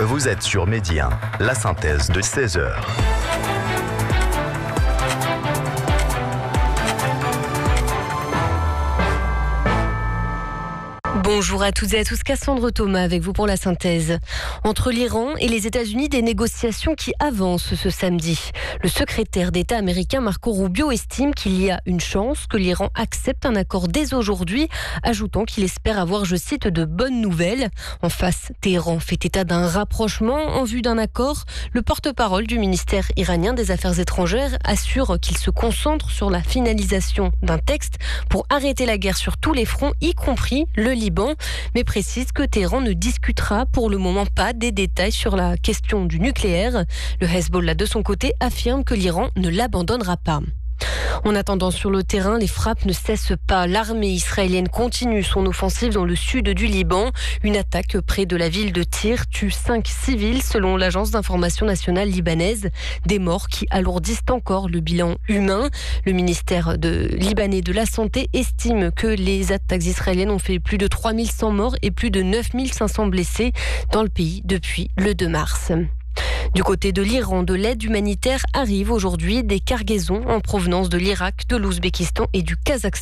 Vous êtes sur Midi 1, la synthèse de 16h. Bonjour à toutes et à tous, Cassandre Thomas avec vous pour la synthèse. Entre l'Iran et les États-Unis, des négociations qui avancent ce samedi. Le secrétaire d'État américain Marco Rubio estime qu'il y a une chance que l'Iran accepte un accord dès aujourd'hui, ajoutant qu'il espère avoir, je cite, de bonnes nouvelles. En face, Téhéran fait état d'un rapprochement en vue d'un accord. Le porte-parole du ministère iranien des Affaires étrangères assure qu'il se concentre sur la finalisation d'un texte pour arrêter la guerre sur tous les fronts, y compris le Liban, mais précise que Téhéran ne discutera pour le moment pas des détails sur la question du nucléaire. Le Hezbollah, de son côté, affirme que l'Iran ne l'abandonnera pas. En attendant, sur le terrain, les frappes ne cessent pas. L'armée israélienne continue son offensive dans le sud du Liban. Une attaque près de la ville de Tyr tue 5 civils, selon l'agence d'information nationale libanaise. Des morts qui alourdissent encore le bilan humain. Le ministère libanais de la Santé estime que les attaques israéliennes ont fait plus de 3100 morts et plus de 9500 blessés dans le pays depuis le 2 mars. Du côté de l'Iran, de l'aide humanitaire arrive aujourd'hui, des cargaisons en provenance de l'Irak, de l'Ouzbékistan et du Kazakhstan.